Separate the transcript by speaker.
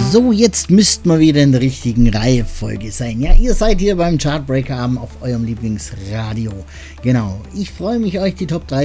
Speaker 1: So, jetzt müsst mal wieder in der richtigen Reihenfolge sein. Ja, ihr seid hier beim Chartbreaker Abend auf eurem Lieblingsradio. Genau, ich freue mich, euch die Top 3